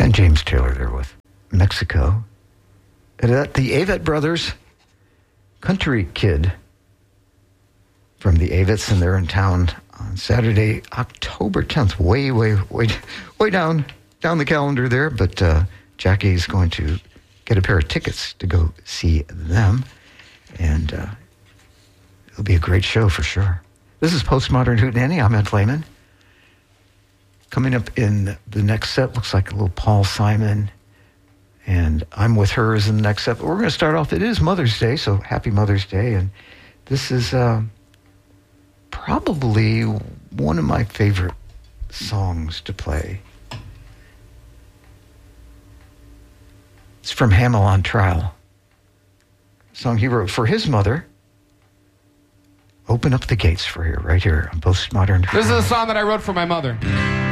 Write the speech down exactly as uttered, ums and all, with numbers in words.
And James Taylor there with Mexico. And at the Avett Brothers, Country Kid from the Avets, and they're in town on Saturday, October tenth. Way, way, way, way down, down the calendar there. But uh, Jackie's going to get a pair of tickets to go see them. And uh, it'll be a great show for sure. This is Postmodern Hootenanny. I'm Ed Flayman. Coming up in the next set, looks like a little Paul Simon. And I'm With Her is in the next set. But we're going to start off. It is Mother's Day, so happy Mother's Day. And this is uh, probably one of my favorite songs to play. It's from Hamel on Trial. A song he wrote for his mother. Open Up the Gates for her, right here on Postmodern. This is a song that I wrote for my mother.